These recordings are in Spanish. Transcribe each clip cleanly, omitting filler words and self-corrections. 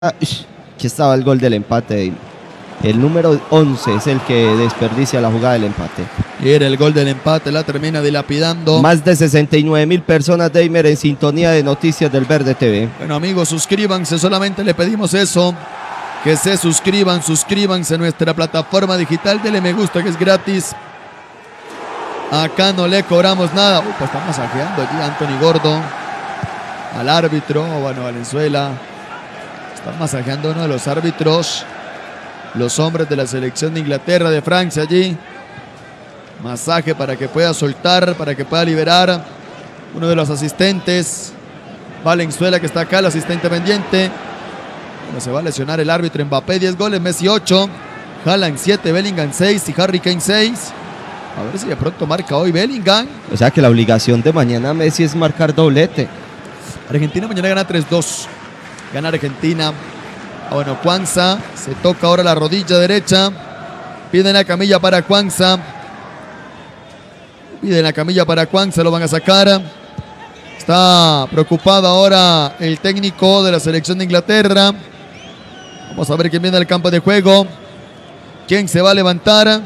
Aquí estaba el gol del empate. El número 11 es el que desperdicia la jugada del empate. Y era el gol del empate, la termina dilapidando. Más de 69,000 personas, Deimer, en sintonía de Noticias del Verde TV. Bueno, amigos, suscríbanse, solamente le pedimos eso. Que se suscríbanse a nuestra plataforma digital. Dele me gusta, que es gratis. Acá no le cobramos nada. Pues está masajeando allí Anthony Gordo al árbitro. Bueno, Valenzuela está masajeando a uno de los árbitros. Los hombres de la selección de Inglaterra, de Francia allí. Masaje para que pueda soltar, para que pueda liberar. Uno de los asistentes, Valenzuela, que está acá, el asistente pendiente. Bueno, se va a lesionar el árbitro. Mbappé 10 goles, Messi 8, Haaland 7, Bellingham 6 y Harry Kane 6. A ver si de pronto marca hoy Bellingham. O sea que la obligación de mañana Messi es marcar doblete. Argentina mañana gana 3-2. Gana Argentina. Bueno, Cuanza se toca ahora la rodilla derecha. Piden la camilla para Cuanza. Lo van a sacar. Está preocupado ahora el técnico de la selección de Inglaterra. Vamos a ver quién viene al campo de juego. ¿Quién se va a levantar?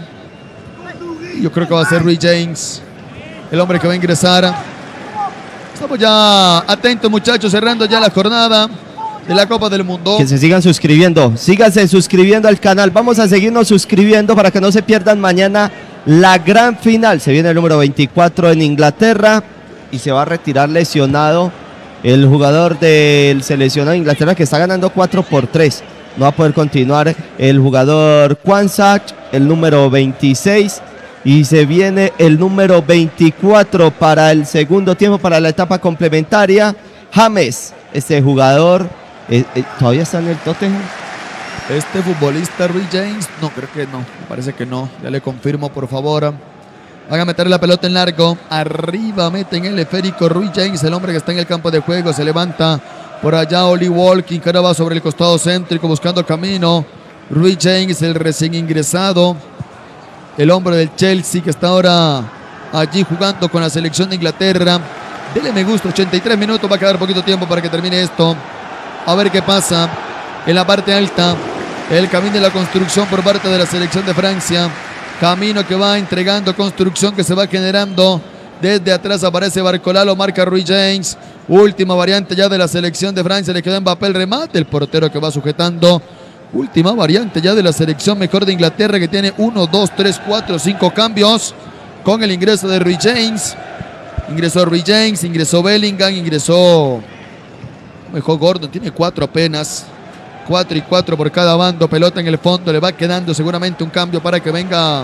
Yo creo que va a ser Rui James, el hombre que va a ingresar. Estamos ya atentos, muchachos, cerrando ya la jornada de la Copa del Mundo. Que se sigan suscribiendo, síganse suscribiendo al canal. Vamos a seguirnos suscribiendo para que no se pierdan mañana la gran final. Se viene el número 24 en Inglaterra y se va a retirar lesionado el jugador del seleccionado de Inglaterra, que está ganando 4-3. No va a poder continuar el jugador Quansah, el número 26. Y se viene el número 24 para el segundo tiempo, para la etapa complementaria. James, este jugador, ¿todavía está en el Tottenham? Este futbolista, Rui James, no, creo que no, me parece que no. Ya le confirmo, por favor. Van a meter la pelota en largo. Arriba meten el esférico Rui James, el hombre que está en el campo de juego. Se levanta por allá Oli Walking, que ahora va sobre el costado céntrico buscando camino. Rui James, el recién ingresado. El hombre del Chelsea, que está ahora allí jugando con la selección de Inglaterra. Dele me gusta, 83 minutos, va a quedar poquito tiempo para que termine esto. A ver qué pasa en la parte alta. El camino de la construcción por parte de la selección de Francia. Camino que va entregando construcción, que se va generando. Desde atrás aparece Barcola, lo marca Rui James. Última variante ya de la selección de Francia, le queda Mbappé el remate. El portero que va sujetando. Última variante ya de la selección mejor de Inglaterra, que tiene 1, 2, 3, 4, 5 cambios con el ingreso de Rui James. Ingresó Rui James, ingresó Bellingham, ingresó mejor Gordon, tiene 4 apenas. 4 y 4 por cada bando, pelota en el fondo, le va quedando seguramente un cambio para que venga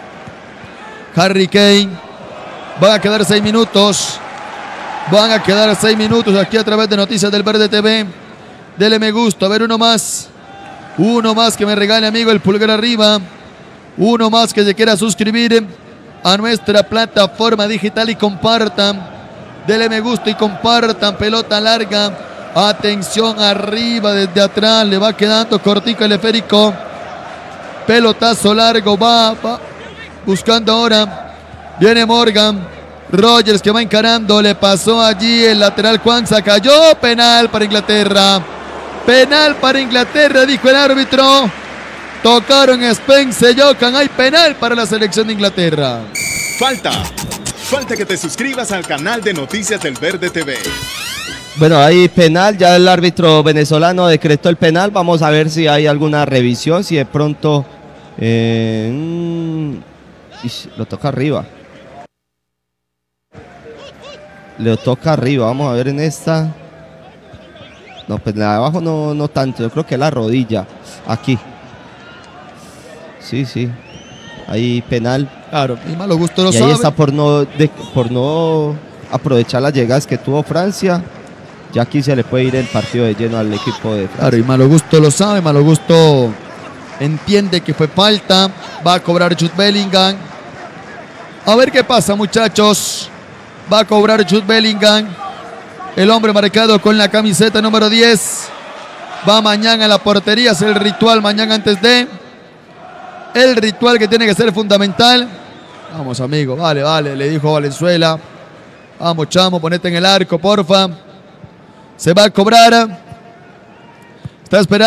Harry Kane. Van a quedar 6 minutos. Van a quedar 6 minutos aquí a través de Noticias del Verde TV. Dele me gusta, a ver uno más. Uno más que me regale, amigo, el pulgar arriba. Uno más que se quiera suscribir a nuestra plataforma digital y compartan. Dele me gusta y compartan. Pelota larga. Atención, arriba desde atrás. Le va quedando cortico el esférico. Pelotazo largo. Va buscando ahora. Viene Morgan. Rogers, que va encarando. Le pasó allí el lateral. Quansah cayó. Penal para Inglaterra. Penal para Inglaterra, dijo el árbitro. Tocaron Spence y Jokan. Hay penal para la selección de Inglaterra. Falta que te suscribas al canal de Noticias del Verde TV. Bueno, hay penal, ya el árbitro venezolano decretó el penal. Vamos a ver si hay alguna revisión, si de pronto lo toca arriba. Le toca arriba, vamos a ver en esta. No, pues la de abajo no tanto, yo creo que la rodilla, aquí. Sí, ahí penal. Claro, y malo gusto lo y sabe. Ahí está por no aprovechar las llegadas que tuvo Francia. Ya aquí se le puede ir el partido de lleno al equipo de Francia. Claro, y malo gusto lo sabe, malo gusto entiende que fue falta. Va a cobrar Jude Bellingham. A ver qué pasa, muchachos. Va a cobrar Jude Bellingham. El hombre marcado con la camiseta número 10. Va mañana a la portería. Es el ritual mañana antes de. El ritual que tiene que ser fundamental. Vamos, amigo. Vale. Le dijo Valenzuela. Vamos, chamo. Ponete en el arco, porfa. Se va a cobrar. Está esperando.